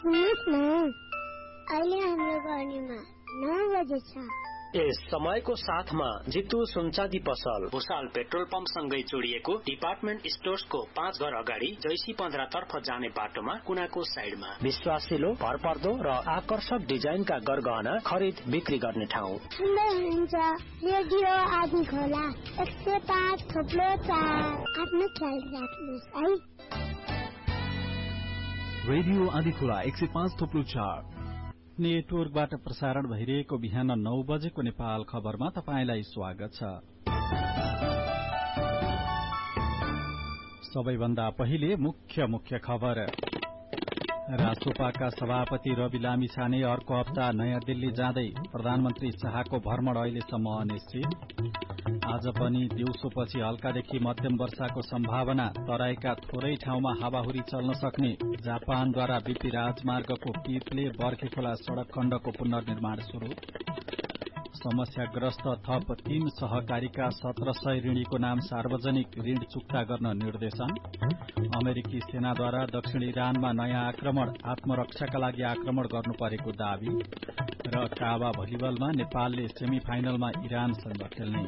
सुन्नुहोस् न, अहिले हाम्रो गर्नेमा 9 बजे छ। यस समयको साथमा जितु सुनचाँदी पसल भुसाल पेट्रोल पम्प सँगै जोडिएको डिपार्टमेन्ट स्टोर्सको 5 घर अगाडि जैसी 15 तर्फ जाने बाटोमा कुनाको साइडमा विश्वासिलो, भरपर्दो र आकर्षक डिजाइनका गरगहना खरिद बिक्री गर्ने ठाउँ। सुन्दै हुनुहुन्छ रेडियो आदि खोला 105.4। आफ्नो ख्याल राख्नुहोस् है। रेडियो आदि खोला 105.4 नेटवर्कबाट प्रसारण भइरहेको बिहान 9 बजेको नेपाल खबरमा तपाईंलाई स्वागत छ। सबैभन्दा पहिले मुख्य खबर। रासोपाका सभापति रवि लामिछाने अर्को हप्ता नयाँ दिल्ली जाँदै, प्रधानमन्त्री शाहको भ्रमण अहिलेसम्म अनिश्चित। आज पनि दिउँसोपछि हल्कादेखि मध्यम वर्षाको सम्भावना, तराईका थोरै ठाउँमा हावाहुरी चल्न सक्ने। जापानद्वारा बीपी राजमार्गको पीपले बर्खे खोला सड़क खण्डको पुनर्निर्माण शुरू। समस्याग्रस्त थप 3 सहकारीका 1700 ऋणीको नाम सार्वजनिक, ऋण चुक्ता गर्न निर्देशन। अमेरिकी सेनाद्वारा दक्षिण इरानमा नयाँ आक्रमण, आत्मरक्षाका लागि आक्रमण गर्नु परेको दावी। र काबा भलिबलमा नेपालले सेमी फाइनलमा इरानसँग खेल्ने।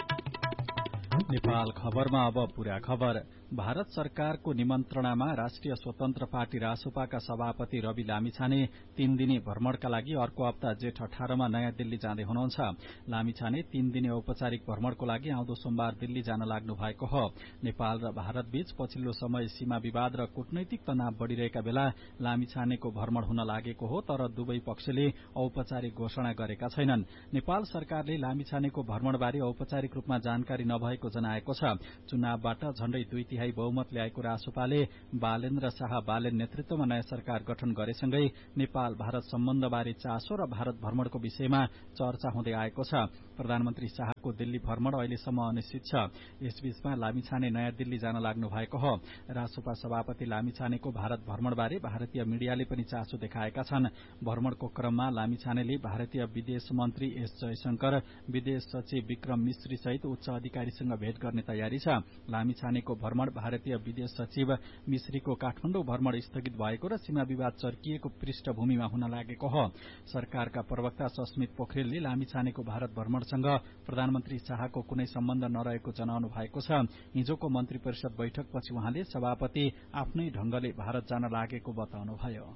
नेपाल खबरमा अब पूरा खबर। भारत सरकारको निमन्त्रणामा राष्ट्रिय स्वतन्त्र पार्टी रासोपाका सभापति रवि लामिछाने 3 दिने भ्रमणका लागि अर्को हप्ता जेठ 18 मा नयाँ दिल्ली जाँदै हुनुहुन्छ। लामिछाने 3 दिने औपचारिक भ्रमणको लागि आउँदो सोमबार दिल्ली जान लाग्नु भएको हो। नेपाल र भारत बीच पछिल्लो समय सीमा विवाद र कूटनैतिक तनाव बढ़िरहेका बेला लामिछानेको भ्रमण हुन लागेको हो, तर दुवै पक्षले औपचारिक घोषणा गरेका छैनन्। नेपाल सरकारले लामिछानेको भ्रमणबारे औपचारिक रूपमा जानकारी नभएको जनाएको छ। चुनावबाट झण्डै 2/3 बहुमत ल्याएको रासोपाले बालेन्द्र शाह बालेन नेतृत्वमा नयाँ सरकार गठन गरेसँगै नेपाल भारत सम्बन्धबारे चासो र भारत भ्रमणको विषयमा चर्चा हुँदै आएको छ। प्रधानमन्त्री शाहको दिल्ली भ्रमण अहिलेसम्म अनिश्चित छ। यसबीचमा लामिछाने नयाँ दिल्ली जान लाग्नु भएको हो। रासोपा सभापति लामिछानेको भारत भ्रमणबारे भारतीय मिडियाले पनि चासो देखाएका छन्। भ्रमणको क्रममा लामिछानेले भारतीय विदेश मन्त्री एस जयशंकर, विदेश सचिव विक्रम मिश्री सहित उच्च अधिकारीसँग भेट गर्ने तयारी छ। लामिछानेको भ्रमण भारतीय विदेश सचिव मिश्रीको काठमाडौँ भ्रमण स्थगित भएको र सीमा विवाद चर्किएको पृष्ठभूमिमा हुन लागेको हो। सरकारका प्रवक्ता सस्मित पोखरेलले लामिछानेको भारत भ्रमणसँग प्रधानमन्त्री शाहको कुनै सम्बन्ध नरहेको जनाउनु भएको छ। हिजोको मन्त्री परिषद बैठकपछि उहाँले सभापति आफ्नै ढंगले भारत जान लागेको बताउनुभयो।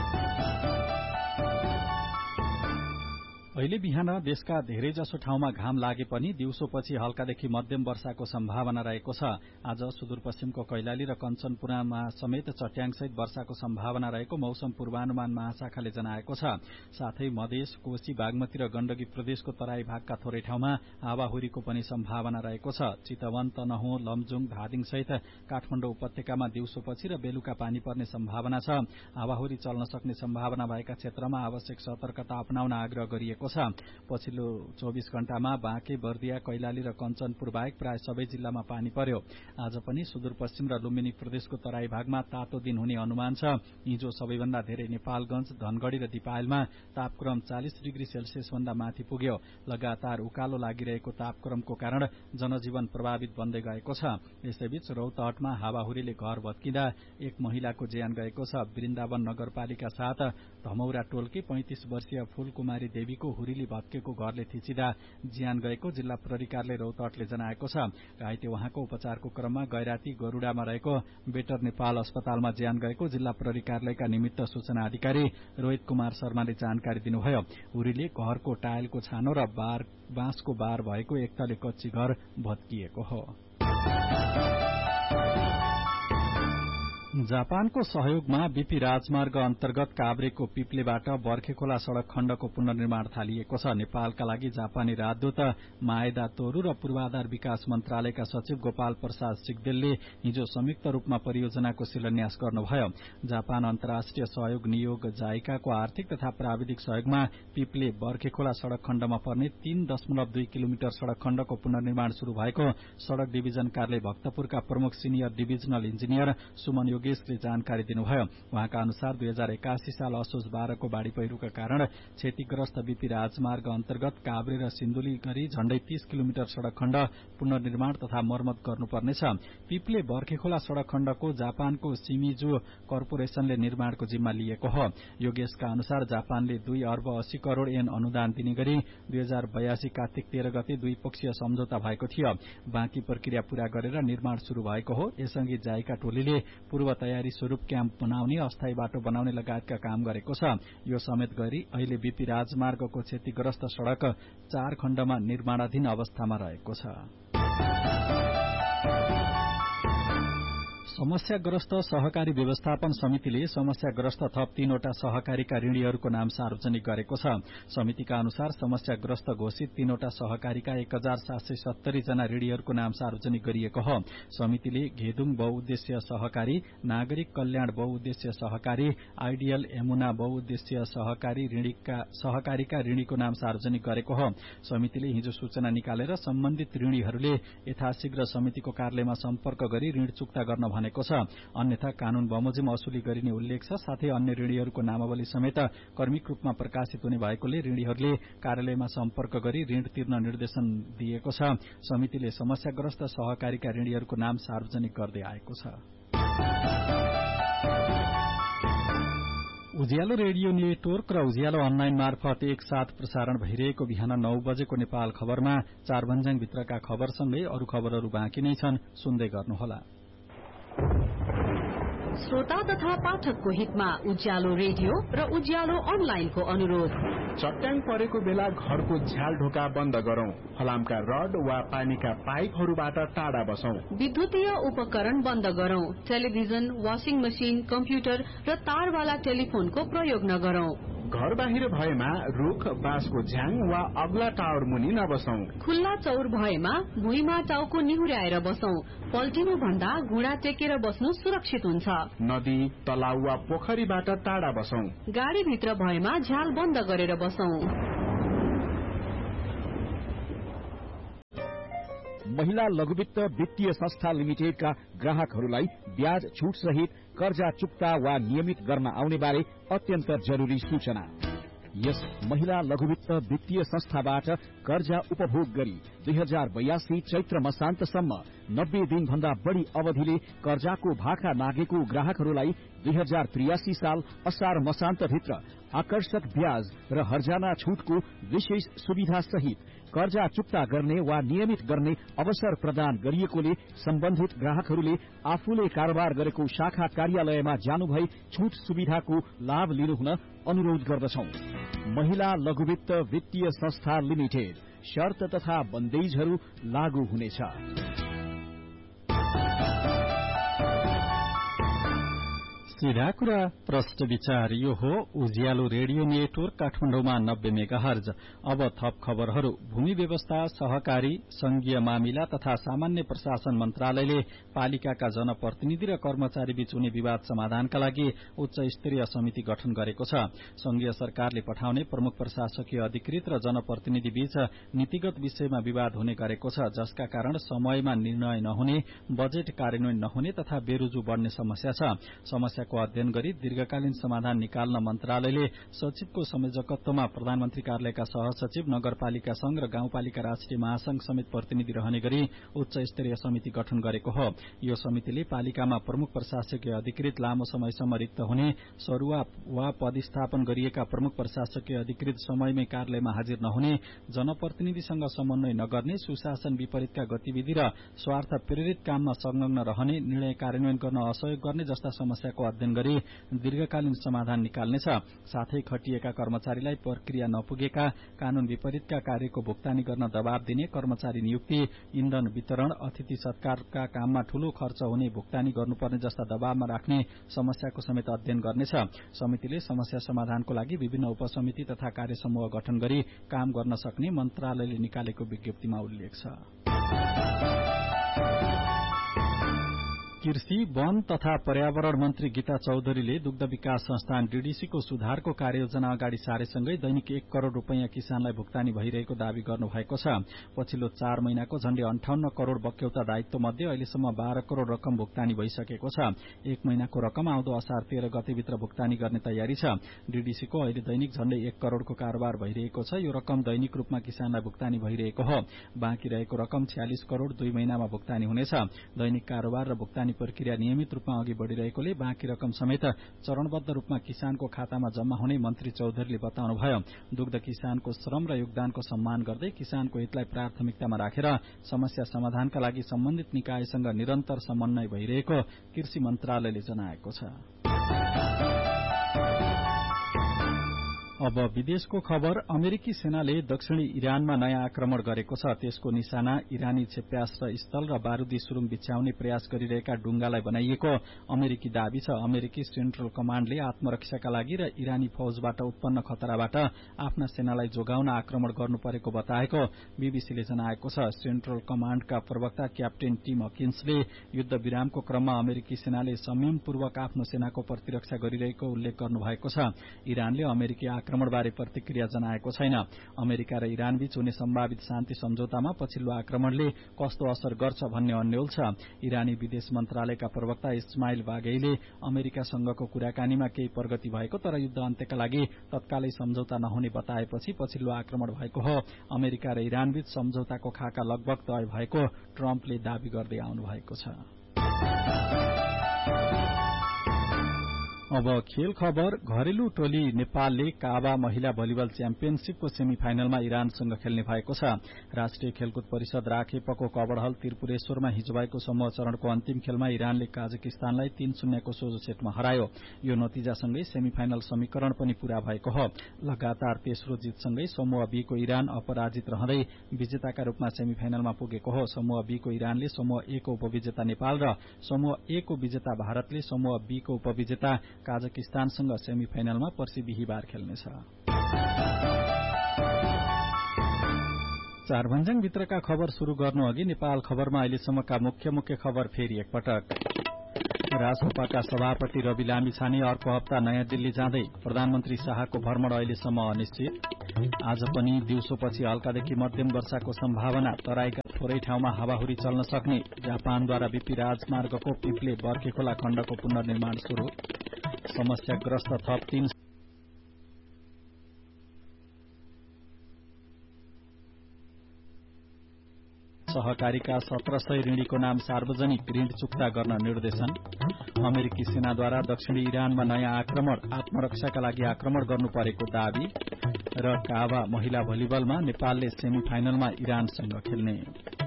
अहिले बिहान देशका धेरैजसो ठाउँमा घाम लागे पनि दिउँसोपछि हल्कादेखि मध्यम वर्षाको सम्भावना रहेको छ। आज सुदूरपश्चिमको कैलाली र कञ्चनपुरमा समेत चट्याङसहित वर्षाको सम्भावना रहेको मौसम पूर्वानुमान महाशाखाले जनाएको छ। साथै मधेस, कोशी, बागमती र गण्डकी प्रदेशको तराई भागका थोरै ठाउँमा हावाहुरीको पनि सम्भावना रहेको छ। चितवन, तनहुँ, लमजुङ, धादिङ सहित काठमाडौँ उपत्यकामा दिउँसोपछि र बेलुका पानी पर्ने सम्भावना छ। हावाहुरी चल्न सक्ने सम्भावना भएका क्षेत्रमा आवश्यक सतर्कता अपनाउन आग्रह गरिएको छ। पछिल्लो 24 घण्टामा बाँके, बर्दिया, कैलाली र कञ्चनपुर बाहेक प्राय सबै जिल्लामा पानी पर्यो। आज पनि सुदूरपश्चिम र लुम्बिनी प्रदेशको तराई भागमा तातो दिन हुने अनुमान छ। हिजो सबैभन्दा धेरै नेपालगंज, धनगढ़ी र दिपायलमा तापक्रम 40 डिग्री सेल्सियस भन्दा माथि पुग्यो। लगातार उकालो लागिरहेको तापक्रमको कारण जनजीवन प्रभावित बन्दै गएको छ। यसैबीच रौतहटमा हावाहुरीले घर भत्किँदा एक महिलाको ज्यान गएको छ। वृन्दावन नगरपालिका 7 धमौरा टोलकी 35 वर्षीय फूलकुमारी देवीको हुरीले भत्केको घरले थिचिँदा ज्यान गएको जिल्ला प्रहरी कार्यालय रौतहटले जनाएको छ। घाइते उहाँको उपचारको क्रममा गैराती गरूडामा रहेको बेटर नेपाल अस्पतालमा ज्यान गएको जिल्ला प्रहरी कार्यालयका निमित्त सूचना अधिकारी रोहित कुमार शर्माले जानकारी दिनुभयो। हुरीले घरको टायलको छानो र बाँसको बार भएको एक तले कच्ची घर भत्किएको हो। जापानको सहयोगमा बीपी राजमार्ग अन्तर्गत काभ्रेको पीपलेबाट बर्खे खोला सड़क खण्डको पुनर्निर्माण थालिएको छ। नेपालका लागि जापानी राजदूत माएदा तोरू र पूर्वाधार विकास मन्त्रालयका सचिव गोपाल प्रसाद सिग्देलले हिजो संयुक्त रूपमा परियोजनाको शिलान्यास गर्नुभयो। जापान अन्तर्राष्ट्रिय सहयोग नियोग जाइकाको आर्थिक तथा प्राविधिक सहयोगमा पीपले बर्खे खोला सड़क खण्डमा पर्ने 3.2 किलोमिटर सड़क खण्डको पुनर्निर्माण शुरू भएको सड़क डिभिजन कार्यालय भक्तपुरका प्रमुख सिनियर डिभिजनल इन्जिनियर सुमन योगेशले जानकारी दिनुभयो। उहाँका अनुसार 2081 साल असोज 12 को बाढ़ी पहिरोका कारण क्षतिग्रस्त बीपी राजमार्ग अन्तर्गत काभ्रे र सिन्धुली गरी झण्डै 30 किलोमिटर सड़क खण्ड पुनर्निर्माण तथा मर्मत गर्नुपर्नेछ। पिप्ले बर्खेखोला सड़क खण्डको जापानको सिमिजु कर्पोरेशनले निर्माणको जिम्मा लिएको हो। योगेशका अनुसार जापानले 2 अर्ब 80 करोड़ येन अनुदान दिने गरी 2082 कार्तिक 13 गते द्विपक्षीय सम्झौता भएको थियो। बाँकी प्रक्रिया पूरा गरेर निर्माण शुरू भएको हो। यसअघि जाइका टोलीले पूर्व तयारी स्वरूप क्याम्प बनाउने, अस्थायी बाटो बनाउने लगायतका काम गरेको छ। यो समेत गरी अहिले बीपी राजमार्गको क्षतिग्रस्त सड़क 4 खण्डमा निर्माणाधीन अवस्थामा रहेको छ। समस्याग्रस्त सहकारी व्यवस्थापन समितिले समस्याग्रस्त थप 3वटा सहकारीका ऋणीहरूको नाम सार्वजनिक गरेको छ। समितिका अनुसार समस्याग्रस्त घोषित 3वटा सहकारीका 1770 जना ऋणीहरूको नाम सार्वजनिक गरिएको हो। समितिले घेदुङ बहुउद्देश्य सहकारी, नागरिक कल्याण बहुउद्देश्य सहकारी, आइडियल यमुना बहुउद्देश्य सहकारीका ऋणीको नाम सार्वजनिक गरेको हो। समितिले हिजो सूचना निकालेर सम्बन्धित ऋणीहरूले यथाशीघ्र समितिको कार्यालयमा सम्पर्क गरी ऋण चुक्ता गर्न भनेको छ। अन्यथा कानून बमोजिम असुली गरिने उल्लेख छ। साथै अन्य ऋणीहरूको नामावली समेत कर्मिक रूपमा प्रकाशित हुने भएकोले ऋणीहरूले कार्यालयमा सम्पर्क गरी ऋण तिर्न निर्देशन दिएको छ। समितिले समस्याग्रस्त सहकारीका ऋणीहरूको नाम सार्वजनिक गर्दै आएको छ। उज्यालो रेडियो नेटवर्क र उज्यालो अनलाइन मार्फत एकसाथ प्रसारण भइरहेको बिहान 9 बजेको नेपाल खबरमा 4 भन्ज्याङभित्रका खबरसँगै अरू खबरहरू बाँकी नै छन्, सुन्दै गर्नुहोला। श्रोता तथा पाठकको हितमा उज्यालो रेडियो र उज्यालो अनलाइनको अनुरोध। चट्याङ परेको बेला घरको झ्याल ढोका बन्द गरौं। फलामका रड वा पानीका पाइपहरूबाट टाढा बसौं। विद्युतीय उपकरण बन्द गरौं। टेलिभिजन, वाशिङ मशिन, कम्प्युटर र तारवाला टेलिफोनको प्रयोग नगरौं। घर बाहिर भएमा रुख, बाँसको झ्याङ वा अग्ला टावर मुनि नबसौं। खुल्ला चौर भएमा भुइँमा टाउको निहुर्याएर बसौं। पल्टिनु भन्दा घुँडा टेकेर बस्नु सुरक्षित हुन्छ। नदी, तलाउ वा पोखरीबाट टाढा बसौं। गाडीभित्र भएमा झ्याल बन्द गरेर बसौं। महिला लघुवित्त वित्तीय संस्था लिमिटेडका ग्राहकहरूलाई ब्याज छुट सहित कर्जा चुक्ता वा नियमित गर्न आउने बारे अत्यन्त जरुरी सूचना। यस महिला लघुवित्त वित्तीय संस्थाबाट कर्जा उपभोग गरी 2082 चैत्र मसान्तसम्म 90 दिन भन्दा बढ़ी अवधिले कर्जाको भाका नागेको ग्राहकहरूलाई 2083 साल असार मसान्तभित्र आकर्षक ब्याज र हर्जाना छुटको विशेष सुविधा सहित कर्जा चुक्ता गर्ने वा नियमित गर्ने अवसर प्रदान गरिएकोले सम्बन्धित ग्राहकहरूले आफूले कारोबार गरेको शाखा कार्यालयमा जानुभई छुट सुविधाको लाभ लिनुहुन अनुरोध गर्दछौं। महिला लघुवित्त वित्तीय संस्था लिमिटेड। शर्त तथा बन्देजहरू लागू हुनेछ। सीधा कुरा प्रश्न विचार यो हो उज्यालो रेडियो नेटवर्क काठमाडौँमा 90 मेगाहर्ज। अब थप खबरहरू। भूमि व्यवस्था, सहकारी, संघीय मामिला तथा सामान्य प्रशासन मन्त्रालयले पालिकाका जनप्रतिनिधि र कर्मचारी बीच हुने विवाद समाधानका लागि उच्च स्तरीय समिति गठन गरेको छ। संघीय सरकारले पठाउने प्रमुख प्रशासकीय अधिकृत र जनप्रतिनिधि बीच नीतिगत विषयमा विवाद हुने गरेको छ, जसका कारण समयमा निर्णय नहुने, बजेट कार्यान्वयन नहुने तथा बेरोजु बढ़ने समस्या छ। समस्याको अध्ययन गरी दीर्घकालीन समाधान निकाल्न मन्त्रालयले सचिवको संयोजकत्वमा प्रधानमन्त्री कार्यालयका सहसचिव, नगरपालिका संघ र गाउँपालिका राष्ट्रिय महासंघ समेत प्रतिनिधि रहने गरी उच्च स्तरीय समिति गठन गरेको हो। यो समितिले पालिकामा प्रमुख प्रशासकीय अधिकृत लामो समयसम्म रिक्त हुने, सरुवा वा पदस्थापन गरिएका प्रमुख प्रशासकीय अधिकृत समयमै कार्यालयमा हाजिर नहुने, जनप्रतिनिधिसँग समन्वय नगर्ने, सुशासन विपरीतका गतिविधि र स्वार्थ प्रेरित काममा संलग्न रहने, निर्णय कार्यान्वयन गर्न असहयोग गर्ने जस्ता समस्याको अध्ययन गरी दीर्घकालीन समाधान निकाल्नेछ। साथै खटिएका कर्मचारीलाई प्रक्रिया नपुगेका, कानून विपरीतका कार्यको भुक्तानी गर्न दबाव दिने, कर्मचारी नियुक्ति, इन्धन वितरण, अतिथि सत्कारका काममा ठूलो खर्च हुने भुक्तानी गर्नुपर्ने जस्ता दबावमा राख्ने समस्याको समेत अध्ययन गर्नेछ। समितिले समस्या समाधानको लागि विभिन्न उपसमिति तथा कार्य समूह गठन गरी काम गर्न सक्ने मन्त्रालयले निकालेको विज्ञप्तिमा उल्लेख छ। कृषि वन तथा पर्यावरण मन्त्री गीता चौधरीले दुग्ध विकास संस्थान डीडीसीको सुधारको कार्ययोजना अगाडि सारेसँगै दैनिक 1 करोड़ रूपैयाँ किसानलाई भुक्तानी भइरहेको दावी गर्नुभएको छ। पछिल्लो 4 महिनाको झण्डै 58 करोड़ बक्यौता दायित्व मध्ये अहिलेसम्म 12 करोड़ रकम भुक्तानी भइसकेको छ। 1 महिनाको रकम आउँदो असार 13 गतेभित्र भुक्तानी गर्ने तयारी छ। डीडीसीको अहिले दैनिक झण्डै 1 करोड़को कारोबार भइरहेको छ। यो रकम दैनिक रूपमा किसानलाई भुक्तानी भइरहेको हो। बाँकी रहेको रकम 46 करोड़ 2 महिनामा भुक्तानी हुनेछ। दैनिक कारोबार र भुक्तानी प्रक्रिया नियमित रूपमा अघि बढ़िरहेकोले बाँकी रकम समेत चरणबद्ध रूपमा किसानको खातामा जम्मा हुने मन्त्री चौधरीले बताउनुभयो। दुग्ध किसानको श्रम र योगदानको सम्मान गर्दै किसानको हितलाई प्राथमिकतामा राखेर समस्या समाधानका लागि सम्बन्धित निकायसँग निरन्तर समन्वय भइरहेको कृषि मन्त्रालयले जनाएको छ। अब विदेशको खबर। अमेरिकी सेनाले दक्षिणी इरानमा नयाँ आक्रमण गरेको छ। त्यसको निशाना इरानी क्षेप्यास्त्र स्थल र बारूदी सुरुङ बिछ्याउने प्रयास गरिरहेका डुंगालाई बनाइएको अमेरिकी दावी छ। अमेरिकी सेन्ट्रल कमाण्डले आत्मरक्षाका लागि र इरानी फौजबाट उत्पन्न खतराबाट आफ्ना सेनालाई जोगाउन आक्रमण गर्नु परेको बताएको बीबीसीले जनाएको छ। सेन्ट्रल कमाण्डका प्रवक्ता क्याप्टेन टिम हकिन्सले युद्ध विरामको क्रममा अमेरिकी सेनाले संयमपूर्वक आफ्नो सेनाको प्रतिरक्षा गरिरहेको उल्लेख गर्नुभएको छ। इरानले अमेरिकी आक्रमणबारे प्रतिक्रिया जनाएको छैन। अमेरिका र इरानबीच हुने सम्भावित शान्ति सम्झौतामा पछिल्लो आक्रमणले कस्तो असर गर्छ भन्ने अन्यल छ। इरानी विदेश मन्त्रालयका प्रवक्ता इस्माइल बागेईले अमेरिकासँगको कुराकानीमा केही प्रगति भएको तर युद्ध अन्त्यका लागि तत्कालै सम्झौता नहुने बताएपछि पछिल्लो आक्रमण भएको हो। अमेरिका र इरानबीच सम्झौताको खाका लगभग तय भएको ट्रम्पले दावी गर्दै आउनु भएको छ। अब खेल खबर। घरेलु टोली नेपालले काबा महिला भलिबल च्याम्पियनशीपको सेमिफाइनलमा इरानसँग खेल्ने भएको छ। राष्ट्रिय खेलकुद परिषद राखेपको कबडहल त्रिपुरेश्वरमा हिजो भएको समूह चरणको अन्तिम खेलमा इरानले काजाकिस्तानलाई 3-0 को सोझो सेटमा हरायो। यो नतिजासँगै सेमिफाइनल समीकरण पनि पूरा भएको हो। लगातार तेस्रो जितसँगै समूह बी को इरान अपराजित रहँदै विजेताका रूपमा सेमिफाइनलमा पुगेको हो। समूह बी को इरानले समूह ए को उपविजेता नेपाल र समूह ए को विजेता भारतले समूह बी को उपविजेता काजाकिस्तानसँग सेमिफाइनलमा पर्सि बिहीबार खेल्नेछ। चारभन्ज्याङ भित्रका खबर शुरू गर्नु अघि नेपाल खबरमा अहिलेसम्मका मुख्य खबर फेरि एकपटक। रासपाका सभापति रवि लामिछाने अर्को हप्ता नयाँ दिल्ली जाँदै। प्रधानमन्त्री शाहको भ्रमण अहिलेसम्म अनिश्चित। आज पनि दिउँसोपछि हल्कादेखि मध्यम वर्षाको सम्भावना। तराईका थोरै ठाउँमा हावाहुरी चल्न सक्ने। जापानद्वारा बीपी राजमार्गको पिप्ले बर्खेखोला खण्डको पुनर्निर्माण शुरू। समस्याग्रस्त थप 3 सहकारीका 1700 ऋणीको नाम सार्वजनिक। ऋण चुक्ता गर्न निर्देशन। अमेरिकी सेनाद्वारा दक्षिणी इरानमा नयाँ आक्रमण। आत्मरक्षाका लागि आक्रमण गर्नु परेको दावी। र काबा महिला भलिबलमा नेपालले सेमिफाइनलमा इरानसँग खेल्ने।